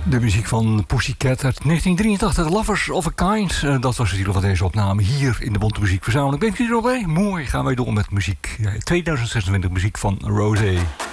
De muziek van Pussycat uit 1983, Lovers of a Kind. Dat was de titel van deze opname hier in de Bonte Muziekverzameling. Bent u er al bij? Mooi, gaan wij door met muziek. 2026 muziek van Rosé.